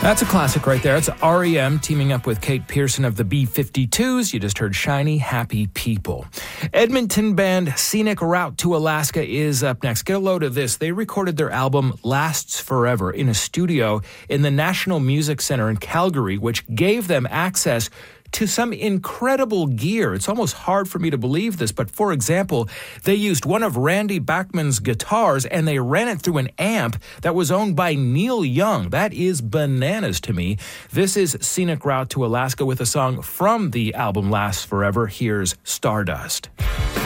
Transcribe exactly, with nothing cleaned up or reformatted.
That's a classic right there. It's R E M teaming up with Kate Pearson of the B fifty-twos. You just heard Shiny Happy People. Edmonton band Scenic Route to Alaska is up next. Get a load of this. They recorded their album Lasts Forever in a studio in the National Music Center in Calgary, which gave them access to some incredible gear. It's almost hard for me to believe this, but for example, they used one of Randy Bachman's guitars and they ran it through an amp that was owned by Neil Young. That is bananas to me. This is Scenic Route to Alaska with a song from the album Lasts Forever. Here's Stardust.